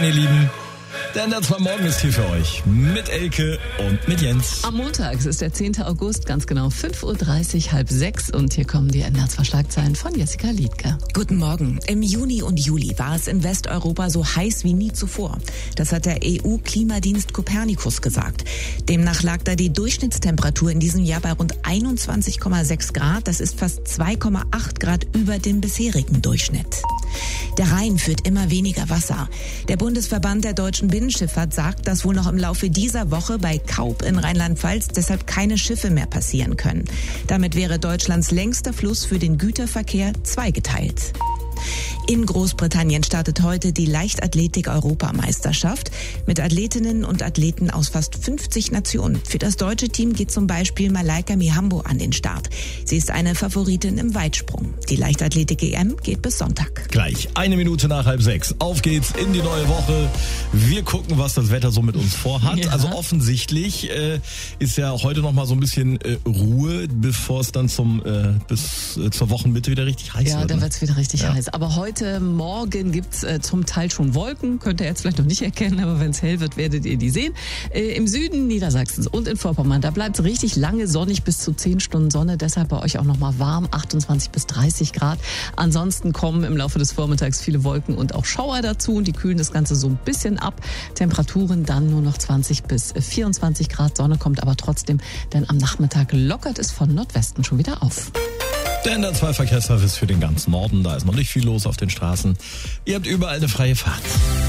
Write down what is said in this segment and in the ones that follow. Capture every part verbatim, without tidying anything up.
Moin, ihr Lieben. Der N D R zwei Morgen ist hier für euch mit Elke und mit Jens. Am Montag, es ist der zehnten August, ganz genau fünf Uhr dreißig, halb sechs. Und hier kommen die N D R zwei Schlagzeilen von Jessica Liedke. Guten Morgen. Im Juni und Juli war es in Westeuropa so heiß wie nie zuvor. Das hat der E U-Klimadienst Copernicus gesagt. Demnach lag da die Durchschnittstemperatur in diesem Jahr bei rund einundzwanzig Komma sechs Grad. Das ist fast zwei Komma acht Grad über dem bisherigen Durchschnitt. Der Rhein führt immer weniger Wasser. Der Bundesverband der deutschen Binnenschifffahrt sagt, dass wohl noch im Laufe dieser Woche bei Kaub in Rheinland-Pfalz deshalb keine Schiffe mehr passieren können. Damit wäre Deutschlands längster Fluss für den Güterverkehr zweigeteilt. In Großbritannien startet heute die Leichtathletik-Europameisterschaft mit Athletinnen und Athleten aus fast fünfzig Nationen. Für das deutsche Team geht zum Beispiel Malaika Mihambo an den Start. Sie ist eine Favoritin im Weitsprung. Die Leichtathletik-E M geht bis Sonntag. Gleich eine Minute nach halb sechs. Auf geht's in die neue Woche. Wir gucken, was das Wetter so mit uns vorhat. Ja. Also offensichtlich äh, ist ja heute noch mal so ein bisschen äh, Ruhe, bevor es dann zum äh, bis äh, zur Wochenmitte wieder richtig heiß ja, wird. Ja, da ne? wird's wieder richtig Ja. heiß. Aber heute Morgen gibt's äh, zum Teil schon Wolken. Könnt ihr jetzt vielleicht noch nicht erkennen, aber wenn es hell wird, werdet ihr die sehen. Äh, Im Süden Niedersachsens und in Vorpommern, da bleibt's richtig lange sonnig, bis zu zehn Stunden Sonne. Deshalb bei euch auch noch mal warm, achtundzwanzig bis dreißig Grad. Ansonsten kommen im Laufe des Vormittags viele Wolken und auch Schauer dazu. Und die kühlen das Ganze so ein bisschen ab. Temperaturen dann nur noch zwanzig bis vierundzwanzig Grad. Sonne kommt aber trotzdem, denn am Nachmittag lockert es von Nordwesten schon wieder auf. Der N D R zwei Verkehrsservice für den ganzen Norden. Da ist noch nicht viel los auf den Straßen. Ihr habt überall eine freie Fahrt.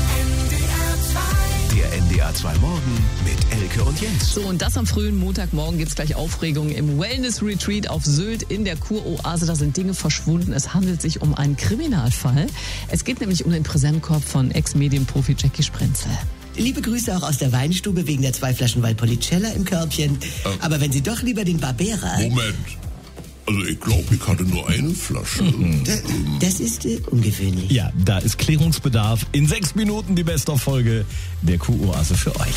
Der N D R zwei Morgen mit Elke und Jens. So, und das am frühen Montagmorgen gibt's gleich Aufregung im Wellness-Retreat auf Sylt in der Kuroase. Da sind Dinge verschwunden. Es handelt sich um einen Kriminalfall. Es geht nämlich um den Präsentkorb von Ex-Medienprofi Jackie Sprenzel. Liebe Grüße auch aus der Weinstube wegen der zwei Flaschen Valpolicella im Körbchen. Ähm, Aber wenn Sie doch lieber den Barbera... Moment. Also ich glaube, ich hatte nur eine Flasche. Da, das ist äh, ungewöhnlich. Ja, da ist Klärungsbedarf. In sechs Minuten die Best-of-Folge der Kuroase für euch.